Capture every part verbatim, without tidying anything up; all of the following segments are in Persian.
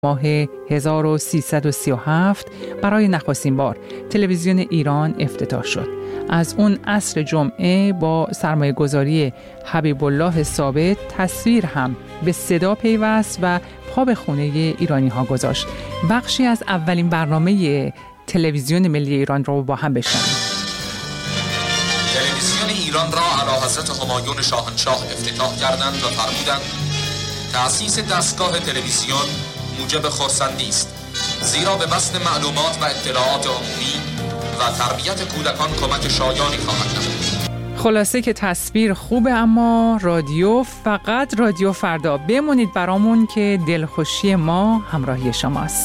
ماه هزار و سیصد و سی و هفت برای نخستین بار تلویزیون ایران افتتاح شد. از اون عصر جمعه با سرمایه گذاری حبیب الله ثابت تصویر هم به صدا پیوست و پا به خونه ایرانی ها گذاشت. بخشی از اولین برنامه تلویزیون ملی ایران رو با هم بشنویم. تلویزیون ایران را اعلیحضرت همایون شاهنشاه افتتاح کردند و فرمودند تأسیس دستگاه تلویزیون موجب خرسندی است، زیرا به بسط معلومات و اطلاعات عمومی و تربیت کودکان کمک شایانی خواهد نمود. خلاصه که تصویر خوبه اما رادیو فقط رادیو فردا. بمونید برامون که دلخوشی ما همراهی شماست.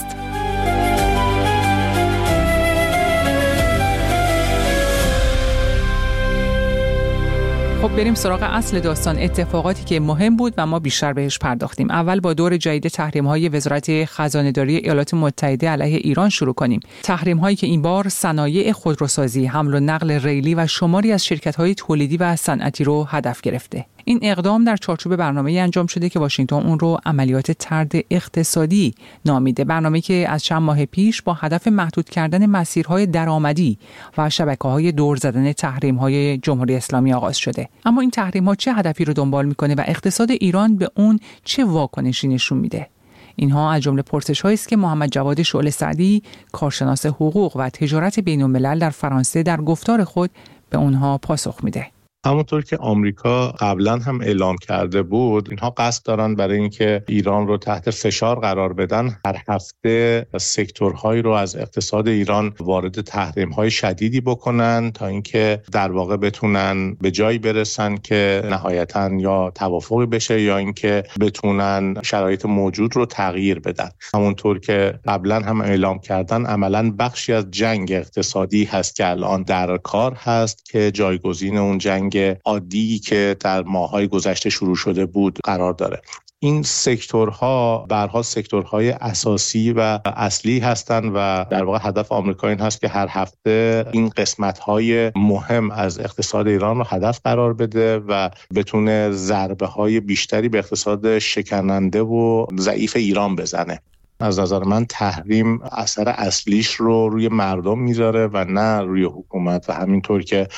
خب بریم سراغ اصل داستان، اتفاقاتی که مهم بود و ما بیشتر بهش پرداختیم. اول با دور جدید تحریم‌های وزارت خزانه‌داری ایالات متحده علیه ایران شروع کنیم. تحریم‌هایی که این بار صنایع خودروسازی، حمل و نقل ریلی و شماری از شرکت‌های تولیدی و صنعتی رو هدف گرفته. این اقدام در چارچوب برنامه‌ای انجام شده که واشنگتن اون رو عملیات طرد اقتصادی نامیده. برنامه‌ای که از چند ماه پیش با هدف محدود کردن مسیرهای درآمدی و شبکه‌های دور زدن تحریم‌های جمهوری اسلامی آغاز شده. اما این تحریم‌ها چه هدفی رو دنبال می‌کنه و اقتصاد ایران به اون چه واکنشی نشون میده؟ اینها از جمله پرسش‌هایی است که محمد جواد شعله سعدی، کارشناس حقوق و تجارت بین‌الملل در فرانسه، در گفتار خود به اونها پاسخ میده. همونطور که آمریکا قبلا هم اعلام کرده بود، اینها قصد دارن برای اینکه ایران رو تحت فشار قرار بدن، هر هفته سکتورهایی رو از اقتصاد ایران وارد تحریم‌های شدیدی بکنن تا اینکه در واقع بتونن به جایی برسن که نهایتاً یا توافقی بشه یا اینکه بتونن شرایط موجود رو تغییر بدن. همونطور که قبلا هم اعلام کردن، عملاً بخشی از جنگ اقتصادی هست که الان در کار هست که جایگزین اون جنگ عادی که در ماه‌های گذشته شروع شده بود قرار داره. این سکتورها به هر حال سکتورهای اساسی و اصلی هستند و در واقع هدف آمریکا این هست که هر هفته این قسمت‌های مهم از اقتصاد ایران رو هدف قرار بده و بتونه ضربه‌های بیشتری به اقتصاد شکننده و ضعیف ایران بزنه. از نظر من تحریم اثر اصلیش رو روی مردم میذاره و نه روی حکومت و همینطور که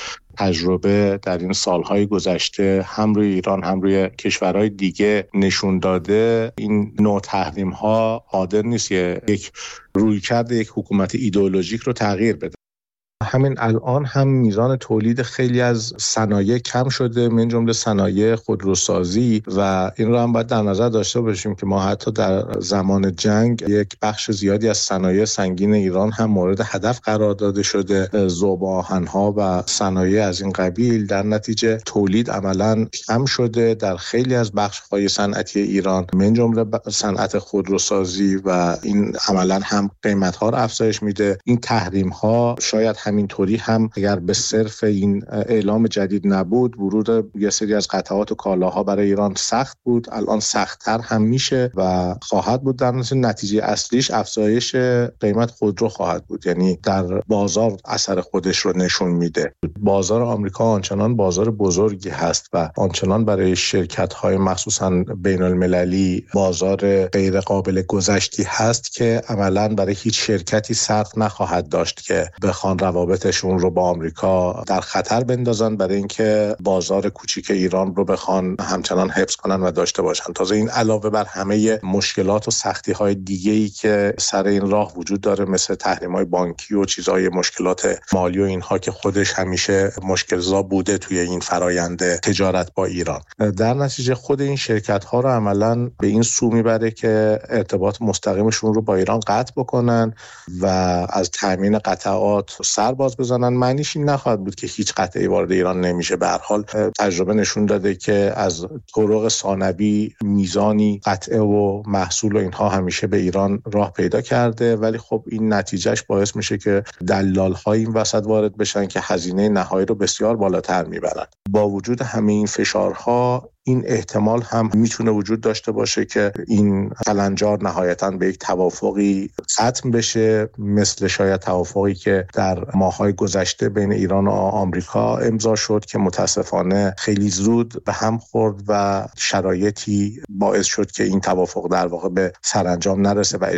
تجربه در این سالهای گذشته هم روی ایران هم روی کشورهای دیگه نشون داده، این نوع تحریم‌ها قادر نیست یک رویکرد یک حکومت ایدئولوژیک رو تغییر بده. همین الان هم میزان تولید خیلی از صنایع کم شده، من جمله صنایع خودروسازی، و این رو هم باید در نظر داشته باشیم که ما حتی در زمان جنگ یک بخش زیادی از صنایع سنگین ایران هم مورد هدف قرار داده شده، ذوب آهن‌ها و صنایع از این قبیل. در نتیجه تولید عملاً کم شده در خیلی از بخش‌های صنعتی ایران، من جمله صنعت خودروسازی، و این عملاً هم قیمت‌ها رو افزایش میده. این تحریم‌ها شاید همینطوری هم اگر به صرف این اعلام جدید نبود، ورود یه سری از قطعات و کالاها برای ایران سخت بود، الان سخت‌تر هم میشه و خواهد بود. در نتیجه اصلیش افزایش قیمت خودرو خواهد بود، یعنی در بازار اثر خودش رو نشون میده. بازار آمریکا آنچنان بازار بزرگی هست و آنچنان برای شرکت‌های مخصوصاً بین‌المللی بازار غیر قابل گذشتی هست که عملاً برای هیچ شرکتی سخت نخواهد داشت که بخوان روابطشون رو با آمریکا در خطر بندازن برای اینکه بازار کوچیک ایران رو بخوان همچنان حفظ کنن و داشته باشن. تازه این علاوه بر همه مشکلات و سختی‌های دیگه‌ای که سر این راه وجود داره، مثل تحریم‌های بانکی و چیزهای مشکلات مالی و اینها که خودش همیشه مشکل‌زا بوده توی این فرآیند تجارت با ایران، در نتیجه خود این شرکت‌ها رو عملاً به این سو میبره که ارتباط مستقیمشون رو با ایران قطع بکنن و از تامین قطعات سر باز بزنن. معنیش این نخواهد بود که هیچ قطعی وارد ایران نمیشه. به هر حال تجربه نشون داده که از طرق ثانوی میزانی قطعه و محصول و اینها همیشه به ایران راه پیدا کرده، ولی خب این نتیجهش باعث میشه که دلال‌ها این وسط وارد بشن که هزینه نهایی رو بسیار بالاتر میبرن. با وجود همه این فشارها، این احتمال هم میتونه وجود داشته باشه که این کلنجار نهایتاً به یک توافقی ختم بشه، مثل شاید توافقی که در ماه‌های گذشته بین ایران و آمریکا امضا شد که متاسفانه خیلی زود به هم خورد و شرایطی باعث شد که این توافق در واقع به سرانجام نرسه و